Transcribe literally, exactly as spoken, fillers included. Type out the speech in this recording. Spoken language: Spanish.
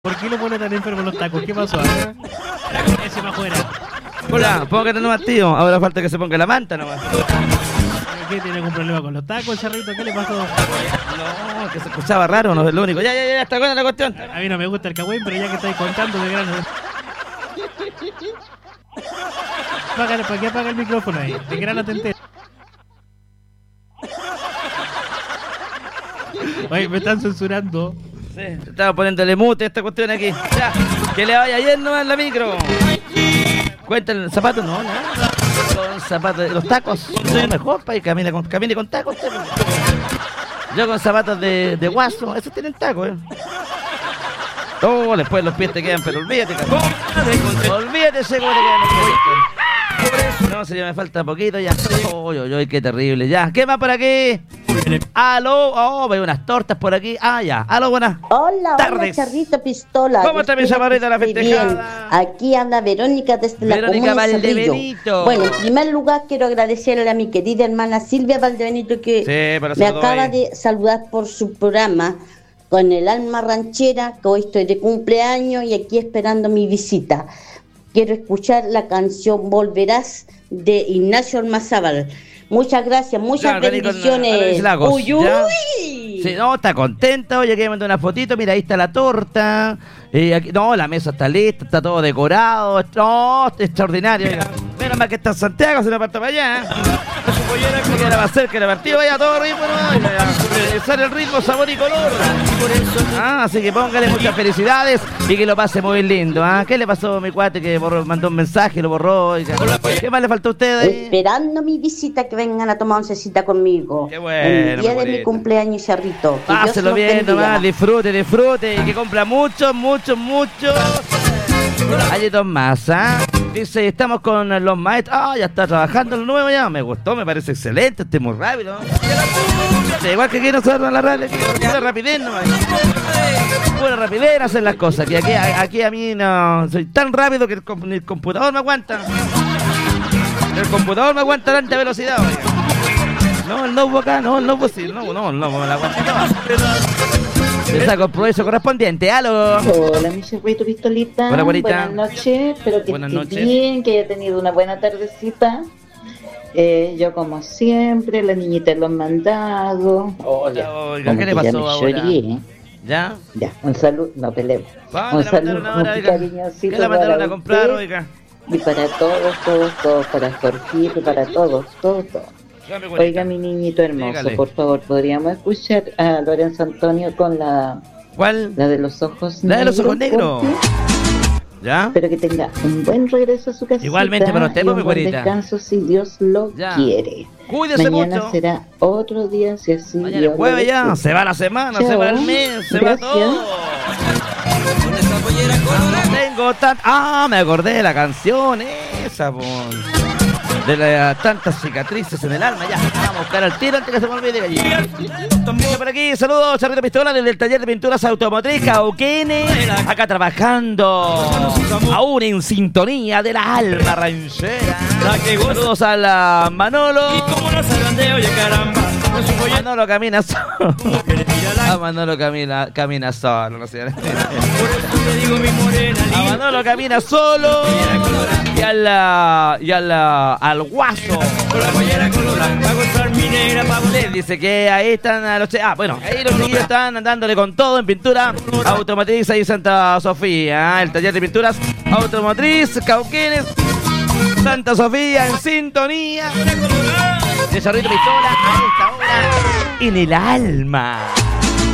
¿Por qué lo pone tan enfermo los tacos? ¿Qué pasó? Ese más fuera. Hola, póngate nomás, tío. Ahora falta que se ponga la manta nomás. ¿Qué tiene algún problema con los tacos, Charrito? ¿Qué le pasó? No, que se escuchaba raro, no es lo único. Ya, ya, ya, está buena la cuestión. A mí no me gusta el cagüín, pero ya que estáis contando de grano. Apágale, ¿para qué apaga el micrófono ahí? De grano te entero. Oye, me están censurando. Sí, estaba poniéndole mute a esta cuestión aquí. Ya, que le vaya ayer nomás en la micro. Cuéntale el zapato, no, no. Con zapatos, los tacos, soy mejor para ir, camine con, camine con tacos. Usted. Yo con zapatos de, de guaso, esos tienen tacos, eh. Oh, después los pies te quedan, pero olvídate, cabrón. Olvídate ese cómo te quedan los pies. No, si ya me falta poquito ya. Uy, uy, uy, qué terrible. Ya, ¿qué más por aquí? Aló, oh, veo unas tortas por aquí. Ah, ya. Aló, buenas Hola, tardes. hola, Charrito Pistola. ¿Cómo está mi chamarrita la festejada? Aquí anda Verónica desde Verónica la comuna de Valdebenito. Cerrillo. Bueno, en primer lugar quiero agradecerle a mi querida hermana Silvia Valdebenito que Sí, me acaba ahí. de saludar por su programa con el alma ranchera, que hoy estoy de cumpleaños y aquí esperando mi visita. Quiero escuchar la canción Volverás de Ignacio Ormazábal. Muchas gracias, muchas Claro, bendiciones. Lagos, uy, uy. Sí, no, está contenta. Oye, que me mandó una fotito. Mira, ahí está la torta. Eh, aquí, no, la mesa está lista, está todo decorado. No, extraordinario. Mira, menos mal que está en Santiago, se me aparta para allá. Se queda más cerca del partido, vaya todo ritmo, ¿no? Sale el ritmo, sabor y color. Ah, así que póngale muchas felicidades y que lo pase muy lindo. ¿Ah? ¿Qué le pasó a mi cuate que borró, mandó un mensaje, lo borró? Y ¿qué más le faltó a usted ahí? Esperando mi visita, que vengan a tomar oncecita conmigo. Qué bueno, el día de bonito. mi cumpleaños, Charrito. Páselo bien nomás, disfrute, disfrute. Y que compra mucho, mucho, mucho. Hay dos más, ¿ah? Dice, estamos con los maestros. Ah, ya está trabajando lo nuevo ya. Me gustó, me parece excelente. Estoy muy rápido. Sí, igual que aquí nosotros en la radio. Pura rapidez nomás. Pura rapidez hacer las cosas. Que aquí, aquí a mí no. Soy tan rápido que el, ni el computador me aguanta. El computador me aguanta tanta velocidad, oiga. No, el notebook acá, no, el notebook sí. No, no, no, me la aguanta. Le saco el progreso correspondiente. ¡Aló! Hola, mi Charrito Pistolita. Hola, buenita. Buenas noches. Espero que Buenas esté noches. bien, que haya tenido una buena tardecita. Eh, yo, como siempre, la niñita en los mandados. Oiga, oiga, ¿qué le pasó ya me ahora? lloré. ¿Ya? Ya, un saludo, no peleemos. ¿Dónde Un la saludo, mandaron ahora, un oiga? cariñosito ¿Qué la mandaron para a comprar, usted oiga? y para todos, todos, todos, para Jorgito, para todos, todos, todos. Oiga, mi niñito hermoso, Dígale. por favor, ¿podríamos escuchar a Lorenzo Antonio con la, ¿Cuál? la de los ojos La de negros? los ojos negros. porfi? ¿Ya? Espero que tenga un buen regreso a su casa. Igualmente para usted, y un mi buen güerita. descanso si Dios lo Ya. quiere. Cuídese Mañana mucho. será otro día, si así Mañana Dios es jueves lo ya. decide. Se va la semana, Chao. se va el mes, se Gracias. va todo. No tengo tan... Ah, me acordé de la canción esa, po. De las tantas cicatrices en el alma. Ya, vamos a buscar al tiro antes que se me olvide allí. Dice por aquí, saludos, Charrito Pistola, desde el taller de pinturas automotriz Cauquenes. Acá trabajando, aún en sintonía de la alma ranchera. Saludos a la Manolo. Manolo camina solo. A Manolo camina, camina solo, no sé. A Manolo camina solo. Y a la, y a la, al guaso. Le dice que ahí están a los... Ah, bueno, ahí los chiquillos están andándole con todo en pintura automotriz ahí en Santa Sofía. El taller de pinturas automotriz Cauquenes, Santa Sofía en sintonía de Charrito Pistola a esta hora en el alma.